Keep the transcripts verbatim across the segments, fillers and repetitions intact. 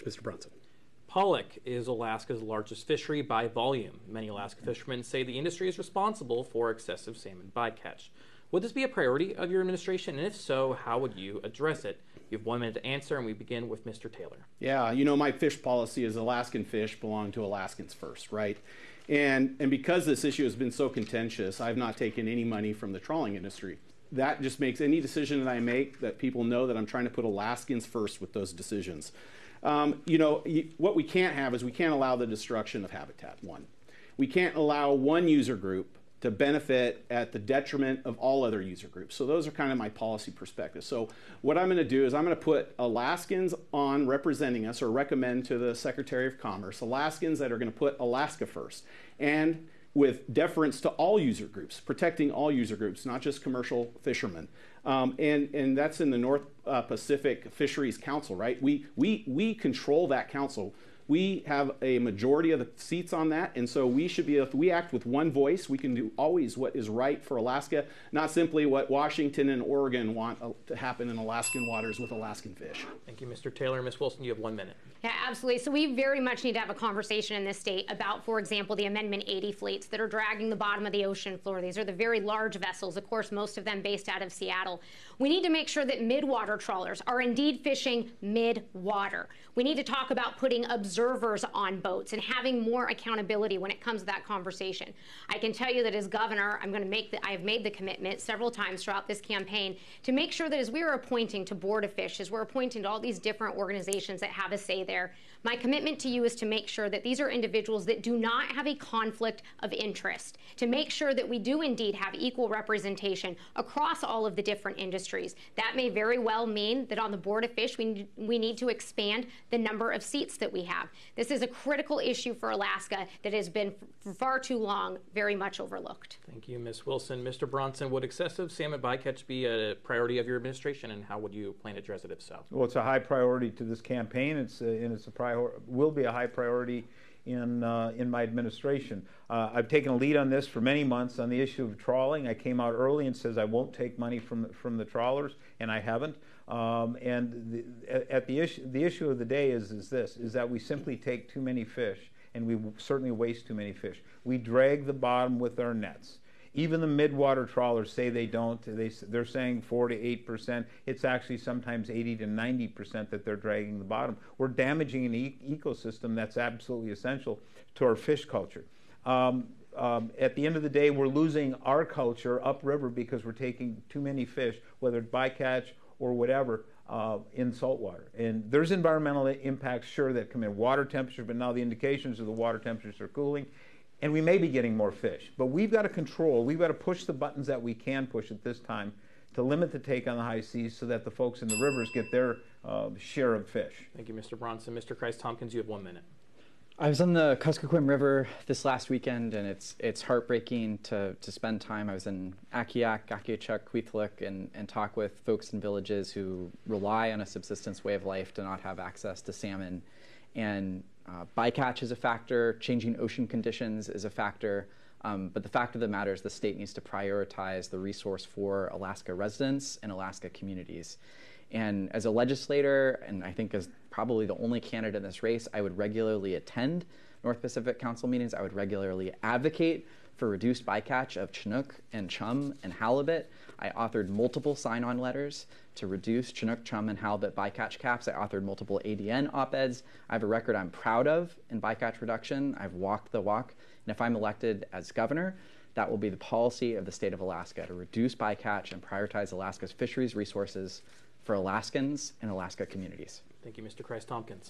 Mister Bronson. Pollock is Alaska's largest fishery by volume. Many Alaska fishermen say the industry is responsible for excessive salmon bycatch. Would this be a priority of your administration? And if so, how would you address it? You have one minute to answer, and we begin with Mister Taylor. Yeah, you know, my fish policy is Alaskan fish belong to Alaskans first, right? And, and because this issue has been so contentious, I've not taken any money from the trawling industry. That just makes any decision that I make that people know that I'm trying to put Alaskans first with those decisions. Um, you know, what we can't have is we can't allow the destruction of habitat, one. We can't allow one user group to benefit at the detriment of all other user groups. So those are kind of my policy perspectives. So what I'm going to do is I'm going to put Alaskans on representing us, or recommend to the Secretary of Commerce, Alaskans that are going to put Alaska first, and with deference to all user groups, protecting all user groups, not just commercial fishermen. Um, and, and that's in the North uh, Pacific Fisheries Council, right? We, we, we control that council. We have a majority of the seats on that, and so we should be, if we act with one voice, we can do always what is right for Alaska, not simply what Washington and Oregon want uh, to happen in Alaskan waters with Alaskan fish. Thank you, Mister Taylor. Miz Wilson, you have one minute. Yeah, absolutely. So we very much need to have a conversation in this state about, for example, the Amendment eighty fleets that are dragging the bottom of the ocean floor. These are the very large vessels, of course, most of them based out of Seattle. We need to make sure that mid-water trawlers are indeed fishing mid-water. We need to talk about putting observers on boats and having more accountability when it comes to that conversation. I can tell you that as governor, I'm going to make the, I have made the commitment several times throughout this campaign to make sure that as we are appointing to Board of Fish, as we're appointing to all these different organizations that have a say there, my commitment to you is to make sure that these are individuals that do not have a conflict of interest, to make sure that we do indeed have equal representation across all of the different industries. That may very well mean that on the Board of Fish, we need, we need to expand the number of seats that we have. This is a critical issue for Alaska that has been for far too long very much overlooked. Thank you, Miz Wilson. Mister Bronson, would excessive salmon bycatch be a priority of your administration, and how would you plan to address it if so? Well, it's a high priority to this campaign. It's a, and it's a prior will be a high priority in uh, in my administration. Uh, I've taken a lead on this for many months on the issue of trawling. I came out early and says I won't take money from from the trawlers, and I haven't. Um, and the, at the issue, the issue of the day is is this: is that we simply take too many fish, and we certainly waste too many fish. We drag the bottom with our nets. Even the mid-water trawlers say they don't. They, they're saying four to eight percent. It's actually sometimes eighty to ninety percent that they're dragging the bottom. We're damaging an e ecosystem that's absolutely essential to our fish culture. Um, um, at the end of the day, we're losing our culture upriver because we're taking too many fish, whether it's bycatch or whatever, uh, in saltwater. And there's environmental impacts, sure, that come in water temperatures, but now the indications of the water temperatures are cooling. And we may be getting more fish, but we've got to control, we've got to push the buttons that we can push at this time to limit the take on the high seas so that the folks in the rivers get their uh, share of fish. Thank you, Mister Bronson. Mister Christ-Tompkins, you have one minute. I was on the Kuskokwim River this last weekend, and it's it's heartbreaking to, to spend time. I was in Akiak, Akiachuk, Kwethluk, and, and talk with folks in villages who rely on a subsistence way of life to not have access to salmon. And uh, bycatch is a factor, changing ocean conditions is a factor, um, but the fact of the matter is the state needs to prioritize the resource for Alaska residents and Alaska communities. And as a legislator, and I think as probably the only candidate in this race, I would regularly attend North Pacific Council meetings. I would regularly advocate for reduced bycatch of Chinook and chum and halibut. I authored multiple sign-on letters to reduce Chinook, chum, and halibut bycatch caps. I authored multiple A D N op-eds. I have a record I'm proud of in bycatch reduction. I've walked the walk. And if I'm elected as governor, that will be the policy of the state of Alaska, to reduce bycatch and prioritize Alaska's fisheries resources for Alaskans and Alaska communities. Thank you, Mister Christ-Tompkins.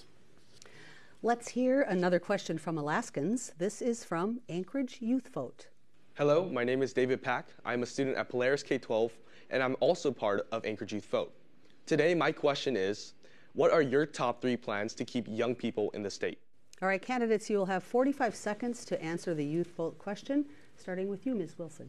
Let's hear another question from Alaskans. This is from Anchorage Youth Vote. Hello, my name is David Pack. I'm a student at Polaris K twelve, and I'm also part of Anchorage Youth Vote. Today, my question is, what are your top three plans to keep young people in the state? All right, candidates, you will have forty-five seconds to answer the Youth Vote question, starting with you, Miz Wilson.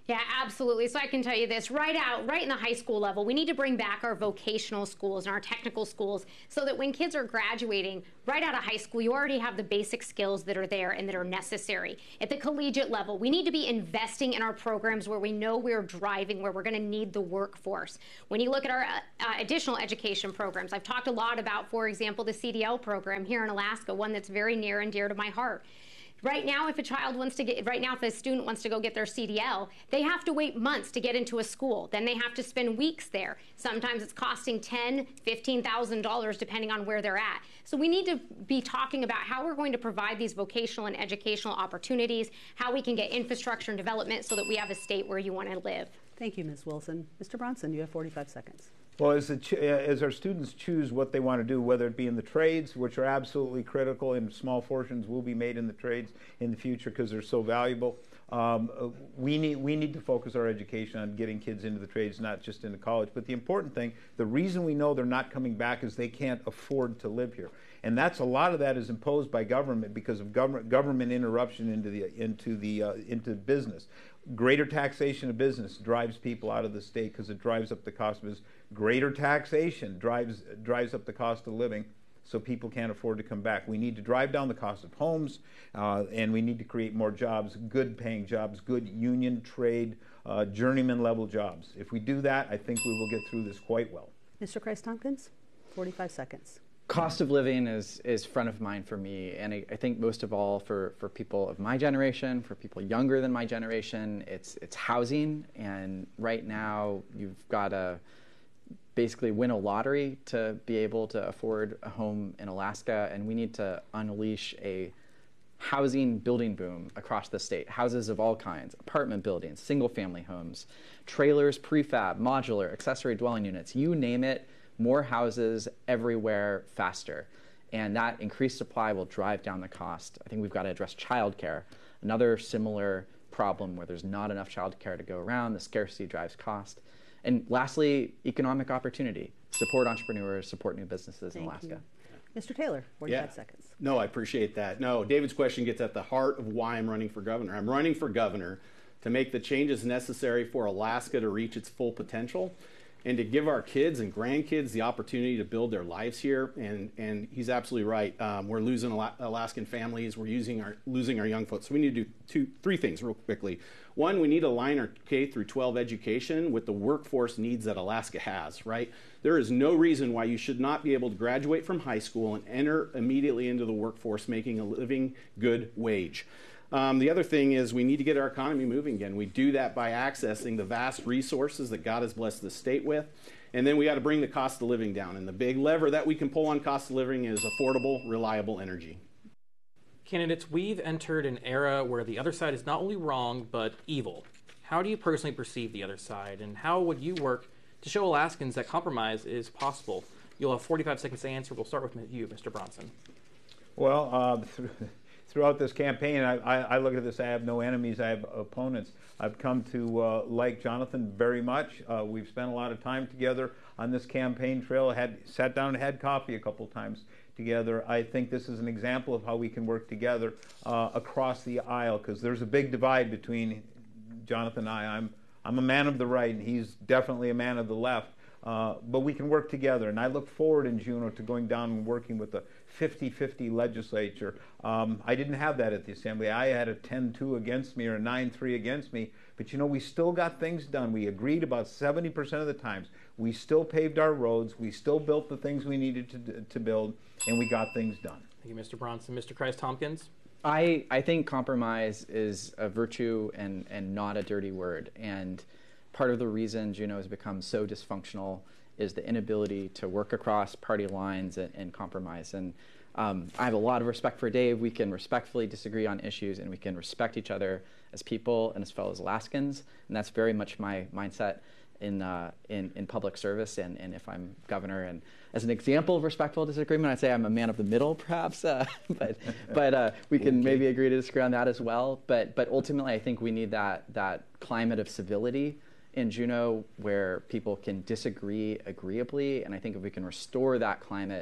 Yeah, absolutely. So I can tell you this, right out, right in the high school level, we need to bring back our vocational schools and our technical schools so that when kids are graduating right out of high school, you already have the basic skills that are there and that are necessary. At the collegiate level, we need to be investing in our programs where we know we're driving, where we're going to need the workforce. When you look at our uh, uh, additional education programs, I've talked a lot about, for example, the C D L program here in Alaska, one that's very near and dear to my heart. Right now, if a child wants to get, right now, if a student wants to go get their C D L, they have to wait months to get into a school. Then they have to spend weeks there. Sometimes it's costing ten thousand dollars, fifteen thousand dollars, depending on where they're at. So we need to be talking about how we're going to provide these vocational and educational opportunities, how we can get infrastructure and development so that we have a state where you want to live. Thank you, Miz Wilson. Mister Bronson, you have forty-five seconds. Well, as, the ch as our students choose what they want to do, whether it be in the trades, which are absolutely critical, and small fortunes will be made in the trades in the future because they're so valuable, um, we, need, we need to focus our education on getting kids into the trades, not just into college. But the important thing, the reason we know they're not coming back is they can't afford to live here. And that's a lot of that is imposed by government because of government, government interruption into the, into, the, uh, into business. Greater taxation of business drives people out of the state because it drives up the cost of business. Greater taxation drives, drives up the cost of living, so people can't afford to come back. We need to drive down the cost of homes, uh, and we need to create more jobs, good paying jobs, good union, trade, uh, journeyman level jobs. If we do that, I think we will get through this quite well. Mister Christ-Tompkins, forty-five seconds. Cost of living is, is front of mind for me, and I, I think most of all for, for people of my generation, for people younger than my generation, it's, it's housing. And right now you've got to basically win a lottery to be able to afford a home in Alaska, and we need to unleash a housing building boom across the state. Houses of all kinds, apartment buildings, single family homes, trailers, prefab, modular, accessory dwelling units, you name it. More houses everywhere faster. And that increased supply will drive down the cost. I think we've got to address childcare, another similar problem where there's not enough childcare to go around. The scarcity drives cost. And lastly, economic opportunity. Support entrepreneurs, support new businesses Thank in Alaska. You. Mister Taylor, forty-five Yeah. seconds. No, I appreciate that. No, David's question gets at the heart of why I'm running for governor. I'm running for governor to make the changes necessary for Alaska to reach its full potential, and to give our kids and grandkids the opportunity to build their lives here. And, and he's absolutely right. Um, we're losing Ala Alaskan families. We're using our, losing our young folks. So we need to do two, three things real quickly. One, we need to align our K through twelve education with the workforce needs that Alaska has, right? There is no reason why you should not be able to graduate from high school and enter immediately into the workforce making a living good wage. Um, the other thing is we need to get our economy moving again. We do that by accessing the vast resources that God has blessed the state with. And then we got to bring the cost of living down. And the big lever that we can pull on cost of living is affordable, reliable energy. Candidates, we've entered an era where the other side is not only wrong, but evil. How do you personally perceive the other side? And how would you work to show Alaskans that compromise is possible? You'll have forty-five seconds to answer. We'll start with you, Mister Bronson. Well, uh, th throughout this campaign, I, I, I look at this, I have no enemies, I have opponents. I've come to uh, like Jonathan very much. Uh, we've spent a lot of time together on this campaign trail, had sat down and had coffee a couple times together. I think this is an example of how we can work together uh, across the aisle, because there's a big divide between Jonathan and I. I'm, I'm a man of the right, and he's definitely a man of the left. Uh, but we can work together, and I look forward in Juneau to going down and working with the fifty fifty legislature. Um, I didn't have that at the Assembly. I had a ten two against me or a nine three against me, but you know, we still got things done. We agreed about seventy percent of the times. We still paved our roads. We still built the things we needed to, to build, and we got things done. Thank you, Mister Bronson. Mister Christ-Tompkins? I, I think compromise is a virtue and, and not a dirty word. And part of the reason Juneau has become so dysfunctional is the inability to work across party lines and, and compromise. And um, I have a lot of respect for Dave. We can respectfully disagree on issues, and we can respect each other as people and as fellow Alaskans. And that's very much my mindset in, uh, in, in public service and, and if I'm governor. And as an example of respectful disagreement, I'd say I'm a man of the middle, perhaps. Uh, but but uh, we can okay. maybe agree to disagree on that as well. But, but ultimately, I think we need that, that climate of civility in Juneau where people can disagree agreeably. And I think if we can restore that climate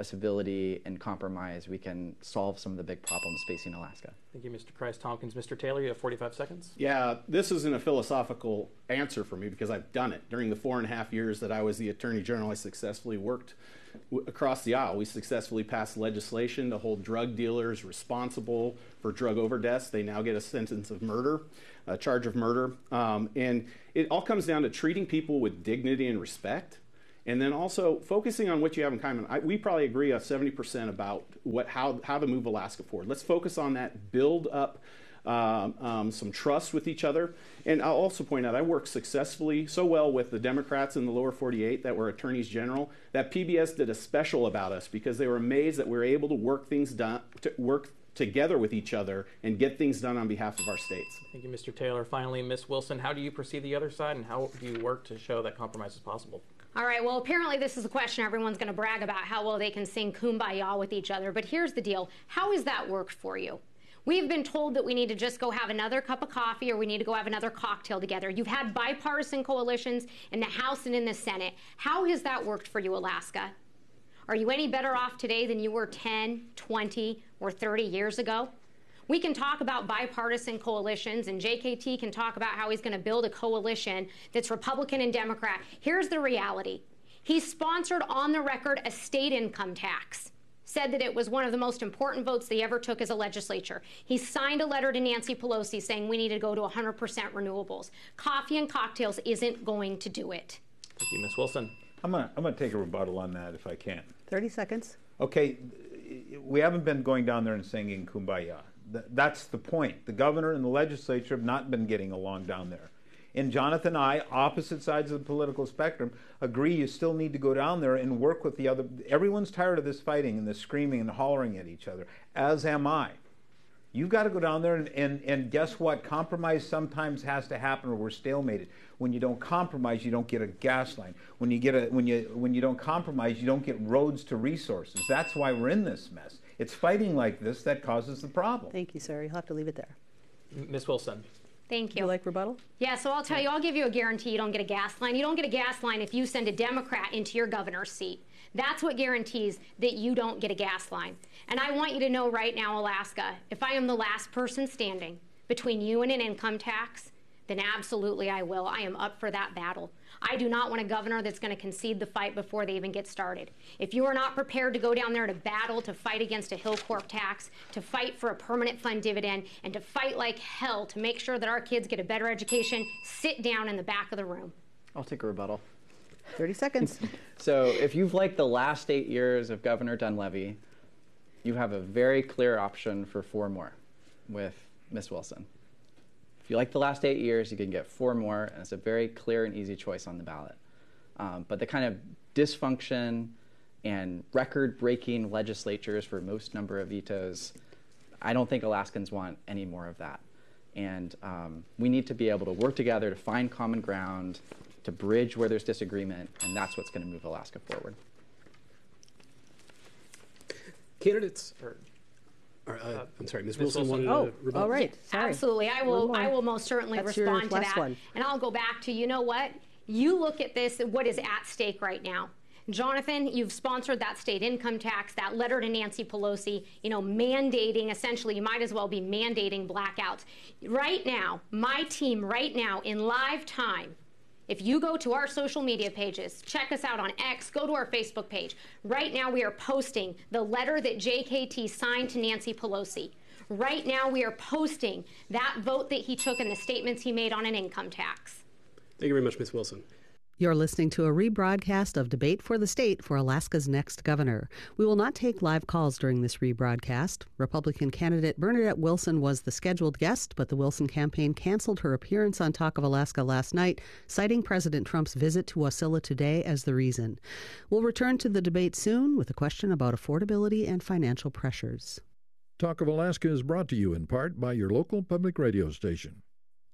civility and compromise, we can solve some of the big problems facing Alaska. Thank you, Mister Christ-Tompkins. Mister Taylor, you have forty-five seconds. Yeah, this isn't a philosophical answer for me because I've done it. During the four and a half years that I was the Attorney General, I successfully worked w- across the aisle. We successfully passed legislation to hold drug dealers responsible for drug overdose. They now get a sentence of murder, a charge of murder. Um, and it all comes down to treating people with dignity and respect. And then also focusing on what you have in common. I, we probably agree on seventy percent about what, how, how to move Alaska forward. Let's focus on that, build up um, um, some trust with each other. And I'll also point out, I worked successfully so well with the Democrats in the lower forty-eight that were attorneys general that P B S did a special about us because they were amazed that we were able to work things done, to work together with each other and get things done on behalf of our states. Thank you, Mister Taylor. Finally, Miz Wilson, how do you perceive the other side and how do you work to show that compromise is possible? All right, well, apparently this is a question everyone's going to brag about how well they can sing Kumbaya with each other. But here's the deal. How has that worked for you? We've been told that we need to just go have another cup of coffee or we need to go have another cocktail together. You've had bipartisan coalitions in the House and in the Senate. How has that worked for you, Alaska? Are you any better off today than you were ten, twenty, or thirty years ago? We can talk about bipartisan coalitions, and J K T can talk about how he's going to build a coalition that's Republican and Democrat. Here's the reality. He sponsored on the record a state income tax, said that it was one of the most important votes they ever took as a legislature. He signed a letter to Nancy Pelosi saying we need to go to one hundred percent renewables. Coffee and cocktails isn't going to do it. Thank you, Miz Wilson. I'm going to I'm going to take a rebuttal on that if I can. thirty seconds. Okay, we haven't been going down there and singing Kumbaya. That's the point. The governor and the legislature have not been getting along down there. And Jonathan and I, opposite sides of the political spectrum, agree you still need to go down there and work with the other. Everyone's tired of this fighting and this screaming and hollering at each other, as am I. You've got to go down there and, and, and guess what? Compromise sometimes has to happen or we're stalemated. When you don't compromise, you don't get a gas line. When you, get a, when you, when you don't compromise, you don't get roads to resources. That's why we're in this mess. It's fighting like this that causes the problem. Thank you, sir. You'll have to leave it there. Miz Wilson. Thank Would you. you like rebuttal? Yeah, so I'll tell you, I'll give you a guarantee you don't get a gas line. You don't get a gas line if you send a Democrat into your governor's seat. That's what guarantees that you don't get a gas line. And I want you to know right now, Alaska, if I am the last person standing between you and an income tax, then absolutely I will. I am up for that battle. I do not want a governor that's going to concede the fight before they even get started. If you are not prepared to go down there to battle, to fight against a Hill Corp tax, to fight for a permanent fund dividend, and to fight like hell to make sure that our kids get a better education, sit down in the back of the room. I'll take a rebuttal. thirty seconds. So if you've liked the last eight years of Governor Dunleavy, you have a very clear option for four more with Miz Wilson. If you like the last eight years, you can get four more, and it's a very clear and easy choice on the ballot. Um, but the kind of dysfunction and record-breaking legislatures for most number of vetoes, I don't think Alaskans want any more of that. And um, we need to be able to work together to find common ground, to bridge where there's disagreement, and that's what's going to move Alaska forward. Candidates. Or, Or, uh, I'm sorry, Miz Miz Wilson Wilson. wanted Oh, to rebuttal. all right. Sorry. Absolutely. I One will more. I will most certainly That's your respond to last that. one. And I'll go back to, you know what? You look at this, what is at stake right now. Jonathan, you've sponsored that state income tax, that letter to Nancy Pelosi, you know, mandating, essentially, you might as well be mandating blackouts. Right now, my team right now in live time, if you go to our social media pages, check us out on X, go to our Facebook page. Right now we are posting the letter that J K T signed to Nancy Pelosi. Right now we are posting that vote that he took and the statements he made on an income tax. Thank you very much, Miz Wilson. You're listening to a rebroadcast of Debate for the State for Alaska's next governor. We will not take live calls during this rebroadcast. Republican candidate Bernadette Wilson was the scheduled guest, but the Wilson campaign canceled her appearance on Talk of Alaska last night, citing President Trump's visit to Wasilla today as the reason. We'll return to the debate soon with a question about affordability and financial pressures. Talk of Alaska is brought to you in part by your local public radio station.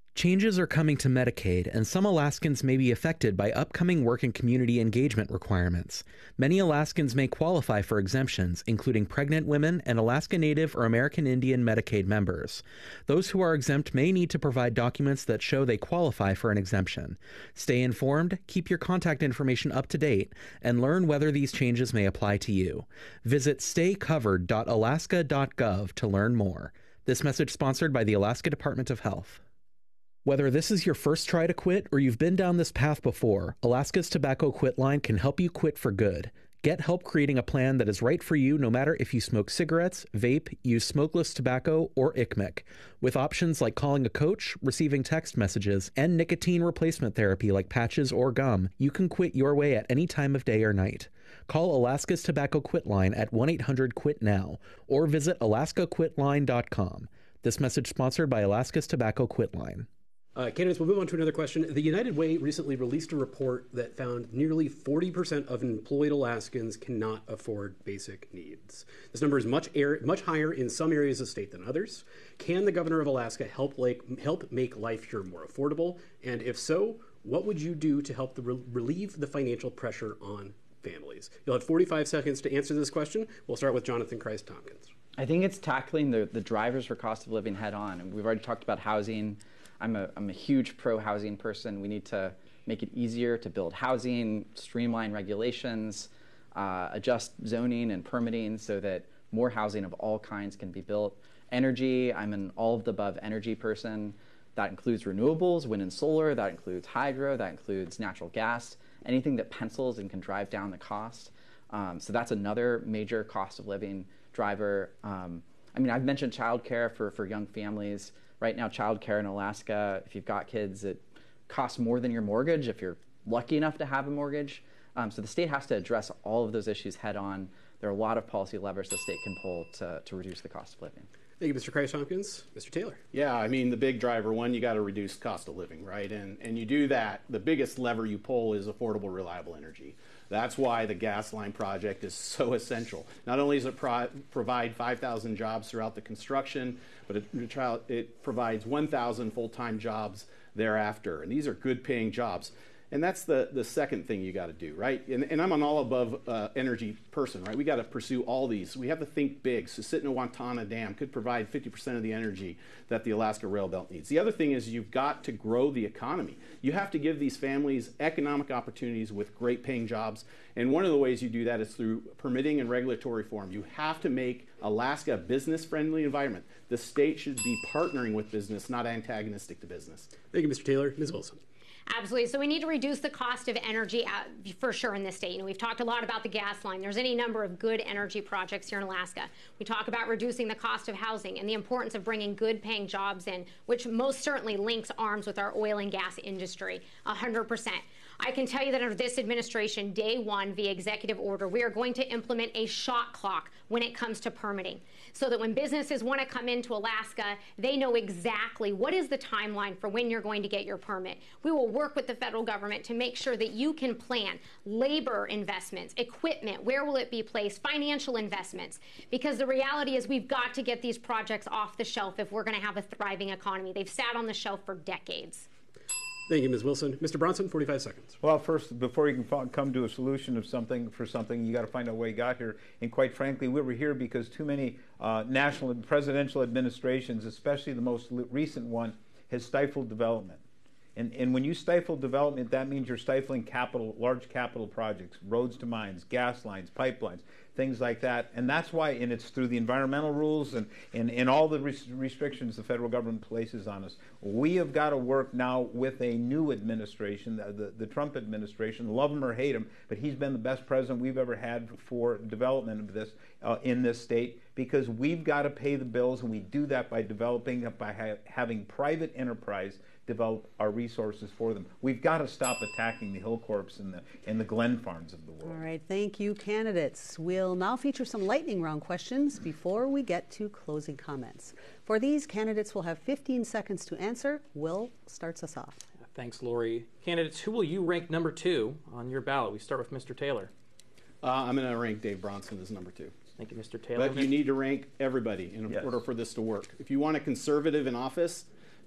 Changes are coming to Medicaid, and some Alaskans may be affected by upcoming work and community engagement requirements. Many Alaskans may qualify for exemptions, including pregnant women and Alaska Native or American Indian Medicaid members. Those who are exempt may need to provide documents that show they qualify for an exemption. Stay informed, keep your contact information up to date, and learn whether these changes may apply to you. Visit stay covered dot alaska dot gov to learn more. This message sponsored by the Alaska Department of Health. Whether this is your first try to quit or you've been down this path before, Alaska's Tobacco Quit Line can help you quit for good. Get help creating a plan that is right for you no matter if you smoke cigarettes, vape, use smokeless tobacco, or I C M C. With options like calling a coach, receiving text messages, and nicotine replacement therapy like patches or gum, you can quit your way at any time of day or night. Call Alaska's Tobacco Quit Line at one eight hundred quit now or visit alaska quit line dot com. This message sponsored by Alaska's Tobacco Quit Line. Uh, candidates, we'll move on to another question. The United Way recently released a report that found nearly forty percent of employed Alaskans cannot afford basic needs. This number is much air, much higher in some areas of the state than others. Can the governor of Alaska help, like, help make life here more affordable? And if so, what would you do to help the re- relieve the financial pressure on families? You'll have forty-five seconds to answer this question. We'll start with Jonathan Christ-Tompkins. I think it's tackling the, the drivers for cost of living head on. And we've already talked about housing. I'm a, I'm a huge pro-housing person. We need to make it easier to build housing, streamline regulations, uh, adjust zoning and permitting so that more housing of all kinds can be built. Energy, I'm an all-of-the-above energy person. That includes renewables, wind and solar. That includes hydro. That includes natural gas. Anything that pencils and can drive down the cost. Um, so that's another major cost of living driver. Um, I mean, I've mentioned childcare for, for young families. Right now, childcare in Alaska, if you've got kids, it costs more than your mortgage if you're lucky enough to have a mortgage. Um, so the state has to address all of those issues head on. There are a lot of policy levers the state can pull to, to reduce the cost of living. Thank you, Mister Christ-Tompkins. Mister Taylor. Yeah, I mean, the big driver, one, you got to reduce cost of living, right? And, and you do that, the biggest lever you pull is affordable, reliable energy. That's why the gas line project is so essential. Not only does it pro- provide five thousand jobs throughout the construction, but it, it provides one thousand full-time jobs thereafter. And these are good-paying jobs. And that's the, the second thing you got to do, right? And, and I'm an all above uh, energy person, right? We got to pursue all these. We have to think big. So Susitna-Wantana Dam could provide fifty percent of the energy that the Alaska Rail Belt needs. The other thing is you've got to grow the economy. You have to give these families economic opportunities with great paying jobs. And one of the ways you do that is through permitting and regulatory reform. You have to make Alaska a business-friendly environment. The state should be partnering with business, not antagonistic to business. Thank you, Mister Taylor. Miz Wilson. Absolutely. So we need to reduce the cost of energy uh, for sure in this state. You know, we've talked a lot about the gas line. There's any number of good energy projects here in Alaska. We talk about reducing the cost of housing and the importance of bringing good paying jobs in, which most certainly links arms with our oil and gas industry, one hundred percent. I can tell you that under this administration, day one, via executive order, we are going to implement a shot clock when it comes to permitting, so that when businesses want to come into Alaska, they know exactly what is the timeline for when you're going to get your permit. We will work with the federal government to make sure that you can plan labor investments, equipment, where will it be placed, financial investments, because the reality is we've got to get these projects off the shelf if we're going to have a thriving economy. They've sat on the shelf for decades. Thank you, Miz Wilson. Mister Bronson, forty-five seconds. Well, first, before you can come to a solution of something for something, you got to find out why you got here. And quite frankly, we were here because too many uh, national and presidential administrations, especially the most recent one, has stifled development. And, and when you stifle development, that means you're stifling capital, large capital projects, roads to mines, gas lines, pipelines, things like that. And that's why, and it's through the environmental rules and, and, and all the res- restrictions the federal government places on us. We have got to work now with a new administration, the, the, the Trump administration, love him or hate him, but he's been the best president we've ever had for development of this uh, in this state, because we've got to pay the bills, and we do that by developing, by ha- having private enterprise develop our resources for them. We've got to stop attacking the Hillcorps and the and the Glen Farms of the world. All right, thank you, candidates. We'll now feature some lightning round questions before we get to closing comments. For these, candidates will have fifteen seconds to answer. Will starts us off. Thanks, Lori. Candidates, who will you rank number two on your ballot? We start with Mister Taylor. Uh, I'm going to rank Dave Bronson as number two. Thank you, Mister Taylor. But you need to rank everybody in Yes. order for this to work. If you want a conservative in office,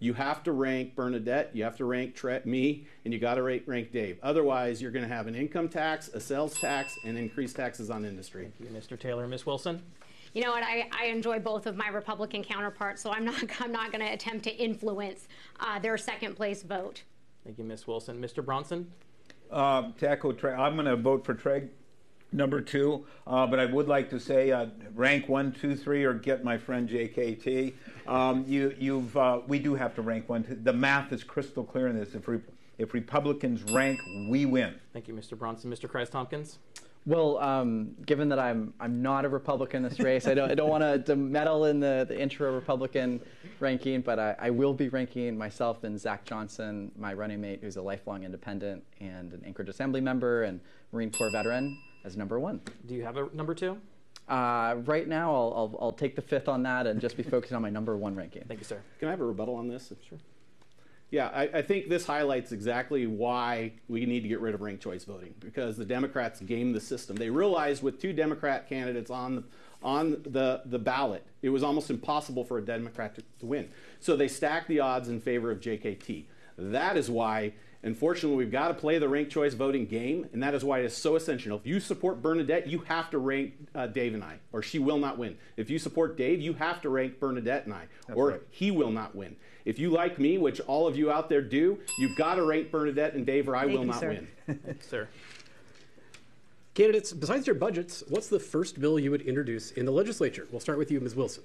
You have to rank Bernadette, you have to rank Tre- me, and you got to rank, rank Dave. Otherwise, you're going to have an income tax, a sales tax, and increased taxes on industry. Thank you, Mister Taylor. Miz Wilson? You know what? I, I enjoy both of my Republican counterparts, so I'm not I'm not going to attempt to influence uh, their second place vote. Thank you, Miz Wilson. Mister Bronson? Uh, to echo Treg, I'm going to vote for Treg number two, uh, but I would like to say uh, rank one, two, three, or get my friend J K T. Um, you, you've, uh, we do have to rank one. Two. The math is crystal clear in this. If, re- if Republicans rank, we win. Thank you, Mister Bronson. Mister Christ-Tompkins? Well, um, given that I'm I'm not a Republican in this race, I don't I don't want to meddle in the, the intra-Republican ranking, but I, I will be ranking myself and Zach Johnson, my running mate, who's a lifelong independent and an Anchorage Assembly member and Marine Corps veteran, as number one. Do you have a number two? Uh, right now, I'll, I'll I'll take the fifth on that and just be focusing on my number one ranking. Thank you, sir. Can I have a rebuttal on this? Sure. Yeah, I, I think this highlights exactly why we need to get rid of ranked choice voting, because the Democrats gamed the system. They realized with two Democrat candidates on the, on the, the ballot, it was almost impossible for a Democrat to, to win. So they stacked the odds in favor of J K T. That is why, unfortunately, we've got to play the ranked choice voting game, and that is why it is so essential. If you support Bernadette, you have to rank uh, Dave and I, or she will not win. If you support Dave, you have to rank Bernadette and I, That's or right. he will not win. If you like me, which all of you out there do, you've got to rank Bernadette and Dave, or I Thank will you, not sir. win. Thank you, sir. Candidates, besides your budgets, what's the first bill you would introduce in the legislature? We'll start with you, Miz Wilson.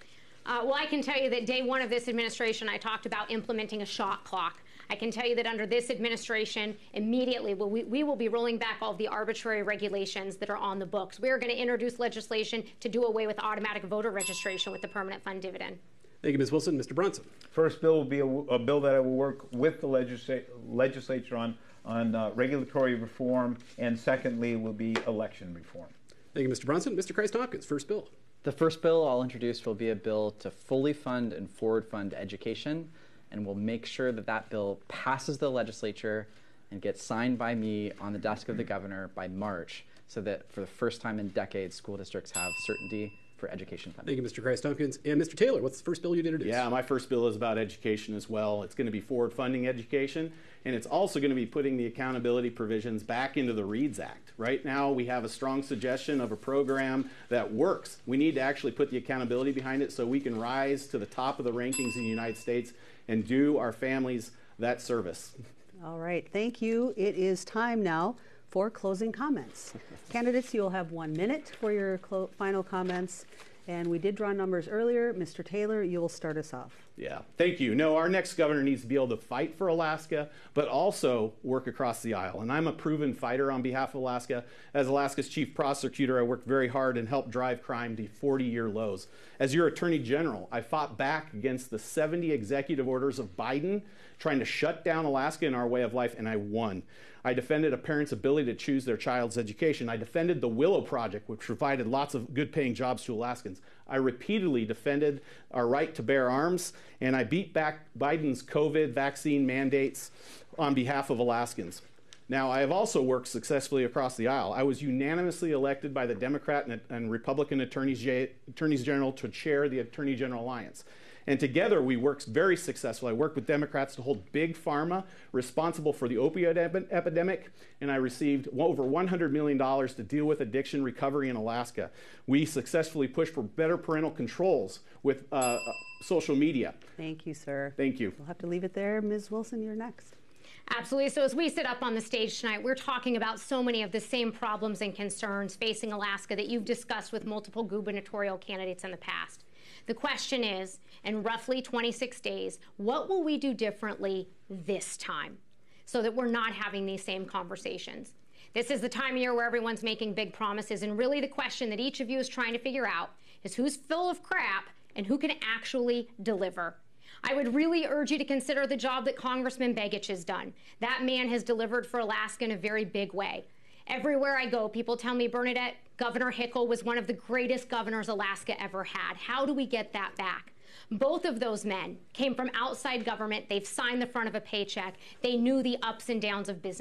Uh, well, I can tell you that day one of this administration, I talked about implementing a shot clock. I can tell you that under this administration, immediately we, we will be rolling back all of the arbitrary regulations that are on the books. We are going to introduce legislation to do away with automatic voter registration with the permanent fund dividend. Thank you, Miz Wilson. Mister Bronson. First bill will be a, a bill that I will work with the legisla- legislature on, on uh, regulatory reform, and secondly will be election reform. Thank you, Mister Bronson. Mister Christ-Tompkins, first bill. The first bill I'll introduce will be a bill to fully fund and forward fund education, and we'll make sure that that bill passes the legislature and gets signed by me on the desk of the governor by March, so that for the first time in decades, school districts have certainty for education funding. Thank you, Mister Christ-Tompkins. And Mister Taylor, what's the first bill you'd introduce? Yeah, my first bill is about education as well. It's going to be forward funding education, and it's also going to be putting the accountability provisions back into the READS Act. Right now, we have a strong suggestion of a program that works. We need to actually put the accountability behind it so we can rise to the top of the rankings in the United States and do our families that service. All right, thank you. It is time now for closing comments. Candidates, you'll have one minute for your clo- final comments. And we did draw numbers earlier. Mister Taylor, you will start us off. Yeah, thank you. No, our next governor needs to be able to fight for Alaska, but also work across the aisle. And I'm a proven fighter on behalf of Alaska. As Alaska's chief prosecutor, I worked very hard and helped drive crime to forty-year lows. As your attorney general, I fought back against the seventy executive orders of Biden trying to shut down Alaska and our way of life, and I won. I defended a parent's ability to choose their child's education. I defended the Willow Project, which provided lots of good-paying jobs to Alaskans. I repeatedly defended our right to bear arms, and I beat back Biden's COVID vaccine mandates on behalf of Alaskans. Now, I have also worked successfully across the aisle. I was unanimously elected by the Democrat and, and Republican attorneys, attorneys general to chair the Attorney General Alliance. And together we worked very successfully. I worked with Democrats to hold Big Pharma responsible for the opioid ep- epidemic, and I received over one hundred million dollars to deal with addiction recovery in Alaska. We successfully pushed for better parental controls with uh, social media. Thank you, sir. Thank you. We'll have to leave it there. Miz Wilson, you're next. Absolutely. So as we sit up on the stage tonight, we're talking about so many of the same problems and concerns facing Alaska that you've discussed with multiple gubernatorial candidates in the past. The question is, in roughly twenty-six days, what will we do differently this time so that we're not having these same conversations? This is the time of year where everyone's making big promises, and really the question that each of you is trying to figure out is who's full of crap and who can actually deliver. I would really urge you to consider the job that Congressman Begich has done. That man has delivered for Alaska in a very big way. Everywhere I go, people tell me, Bernadette, Governor Hickel was one of the greatest governors Alaska ever had. How do we get that back? Both of those men came from outside government. They've signed the front of a paycheck. They knew the ups and downs of business.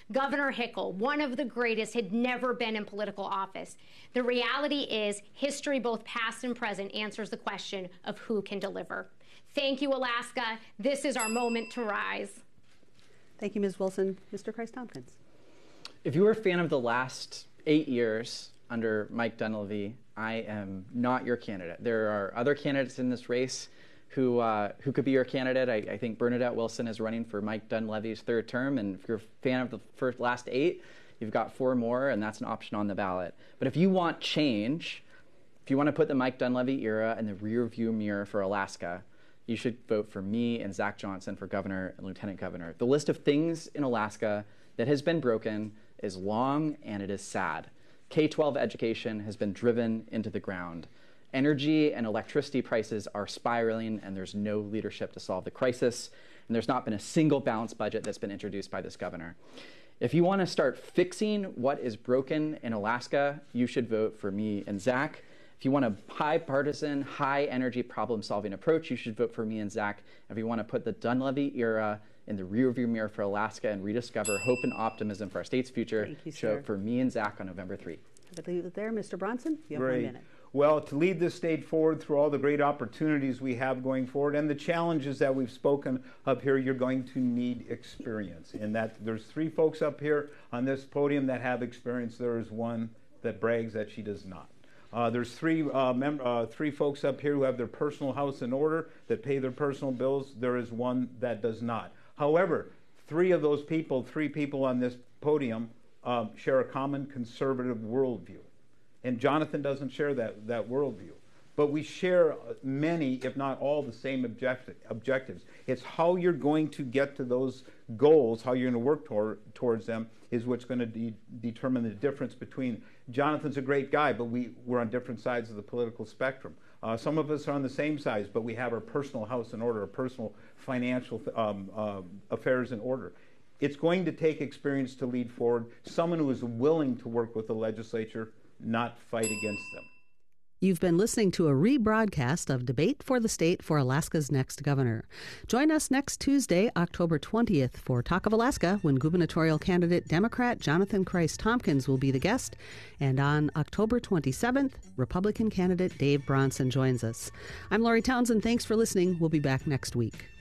Governor Hickel, one of the greatest, had never been in political office. The reality is history, both past and present, answers the question of who can deliver. Thank you, Alaska. This is our moment to rise. Thank you, Miz Wilson. Mister Christ-Tompkins. If you were a fan of the last eight years under Mike Dunleavy, I am not your candidate. There are other candidates in this race who uh, who could be your candidate. I, I think Bernadette Wilson is running for Mike Dunleavy's third term, and if you're a fan of the first last eight, you've got four more, and that's an option on the ballot. But if you want change, if you want to put the Mike Dunleavy era in the rearview mirror for Alaska, you should vote for me and Zach Johnson for governor and lieutenant governor. The list of things in Alaska that has been broken is long and it is sad. K twelve education has been driven into the ground. Energy and electricity prices are spiraling, and there's no leadership to solve the crisis. And there's not been a single balanced budget that's been introduced by this governor. If you want to start fixing what is broken in Alaska, you should vote for me and Zach. If you want a bipartisan, high-energy problem-solving approach, you should vote for me and Zach. If you want to put the Dunleavy era in the rearview mirror for Alaska and rediscover hope and optimism for our state's future, Thank you, show sir. vote for me and Zach on November third. I'll leave it there. Mister Bronson, you have Great. one minute. Well, to lead this state forward through all the great opportunities we have going forward and the challenges that we've spoken up here, you're going to need experience. In that there's three folks up here on this podium that have experience. There is one that brags that she does not. Uh, there's three uh, mem- uh, three folks up here who have their personal house in order, that pay their personal bills. There is one that does not. However, three of those people, three people on this podium, um, share a common conservative worldview. And Jonathan doesn't share that, that worldview. But we share many, if not all, the same object- objectives. It's how you're going to get to those goals, how you're going to work tor- towards them, is what's going to de- determine the difference between. Jonathan's a great guy, but we, we're on different sides of the political spectrum. Uh, some of us are on the same sides, but we have our personal house in order, our personal financial um, uh, affairs in order. It's going to take experience to lead forward, someone who is willing to work with the legislature, not fight against them. You've been listening to a rebroadcast of Debate for the State for Alaska's Next Governor. Join us next Tuesday, October twentieth, for Talk of Alaska, when gubernatorial candidate Democrat Jonathan Christ-Tompkins will be the guest. And on October twenty-seventh, Republican candidate Dave Bronson joins us. I'm Lori Townsend. Thanks for listening. We'll be back next week.